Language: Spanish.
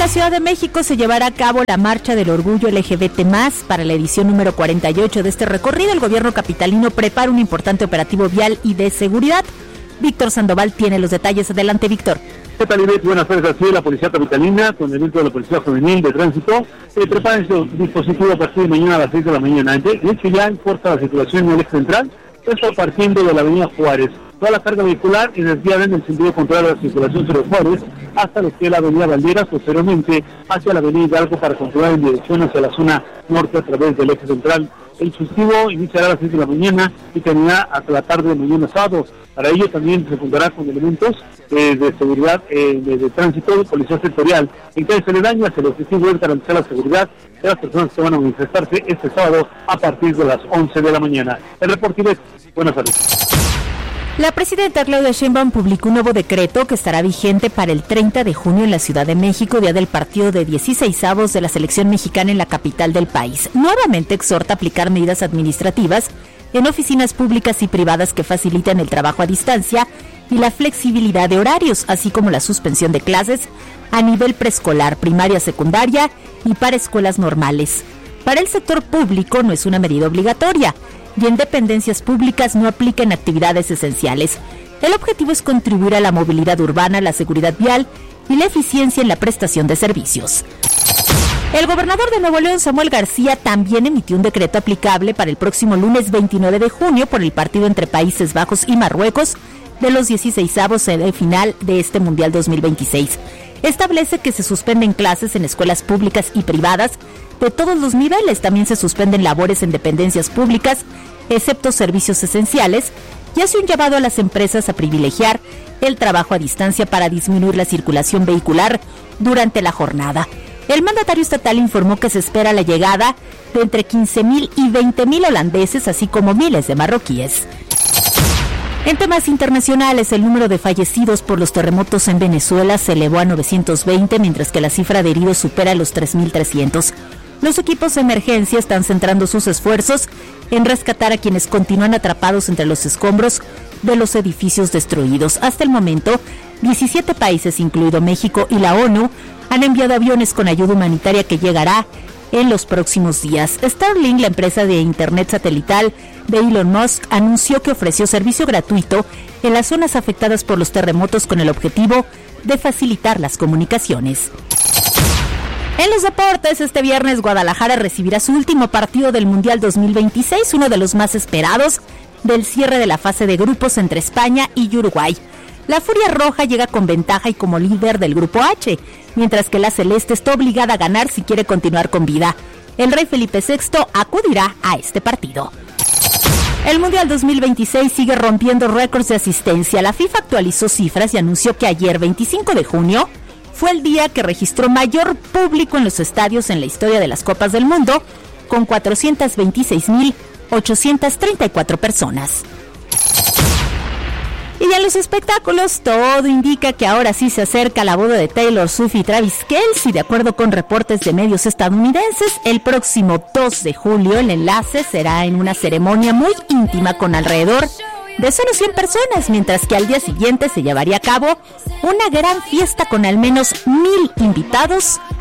la Ciudad de México se llevará a cabo la Marcha del Orgullo LGBT+, para la edición número 48 de este recorrido. El gobierno capitalino prepara un importante operativo vial y de seguridad. Víctor Sandoval tiene los detalles. Adelante, Víctor. ¿Qué tal, Ivette? Buenas tardes. Así la Policía Capitalina, con el evento de la Policía Juvenil de Tránsito, prepara este dispositivo a partir de mañana a las 6 de la mañana. De hecho, ya corta la circulación en el eje central, esto partiendo de la avenida Juárez. Toda la carga vehicular es desviada en el sentido contrario a la circulación sobre Juárez hasta lo que es la avenida Valderas, posteriormente hacia la avenida Hidalgo para continuar en dirección hacia la zona norte a través del eje central. El dispositivo iniciará a las 6 de la mañana y terminará hasta la tarde de mañana sábado. Para ello también se contará con elementos de seguridad de tránsito de policía sectorial. En caso de daños, el objetivo es garantizar la seguridad de las personas que van a manifestarse este sábado a partir de las 11 de la mañana. El reporte es buenas tardes. La presidenta Claudia Sheinbaum publicó un nuevo decreto que estará vigente para el 30 de junio en la Ciudad de México, día del partido de 16avos de la selección mexicana en la capital del país. Nuevamente exhorta a aplicar medidas administrativas en oficinas públicas y privadas que facilitan el trabajo a distancia y la flexibilidad de horarios, así como la suspensión de clases a nivel preescolar, primaria, secundaria y para escuelas normales. Para el sector público no es una medida obligatoria y en dependencias públicas no aplican actividades esenciales. El objetivo es contribuir a la movilidad urbana, la seguridad vial y la eficiencia en la prestación de servicios. El gobernador de Nuevo León, Samuel García, también emitió un decreto aplicable para el próximo lunes 29 de junio por el partido entre Países Bajos y Marruecos de los 16avos de final de este Mundial 2026. Establece que se suspenden clases en escuelas públicas y privadas de todos los niveles. También se suspenden labores en dependencias públicas, excepto servicios esenciales, y hace un llamado a las empresas a privilegiar el trabajo a distancia para disminuir la circulación vehicular durante la jornada. El mandatario estatal informó que se espera la llegada de entre 15,000 y 20,000 holandeses, así como miles de marroquíes. En temas internacionales, el número de fallecidos por los terremotos en Venezuela se elevó a 920, mientras que la cifra de heridos supera los 3,300. Los equipos de emergencia están centrando sus esfuerzos en rescatar a quienes continúan atrapados entre los escombros de los edificios destruidos. Hasta el momento, 17 países, incluido México y la ONU, han enviado aviones con ayuda humanitaria que llegará en los próximos días. Starlink, la empresa de internet satelital de Elon Musk, anunció que ofreció servicio gratuito en las zonas afectadas por los terremotos con el objetivo de facilitar las comunicaciones. En los deportes, este viernes Guadalajara recibirá su último partido del Mundial 2026, uno de los más esperados del cierre de la fase de grupos entre España y Uruguay. La Furia Roja llega con ventaja y como líder del Grupo H, mientras que la Celeste está obligada a ganar si quiere continuar con vida. El rey Felipe VI acudirá a este partido. El Mundial 2026 sigue rompiendo récords de asistencia. La FIFA actualizó cifras y anunció que ayer, 25 de junio, fue el día que registró mayor público en los estadios en la historia de las Copas del Mundo, con 426,834 personas. Y en los espectáculos, todo indica que ahora sí se acerca la boda de Taylor Swift y Travis Kelce. De acuerdo con reportes de medios estadounidenses, el próximo 2 de julio el enlace será en una ceremonia muy íntima con alrededor de solo 100 personas, mientras que al día siguiente se llevaría a cabo una gran fiesta con al menos 1,000 invitados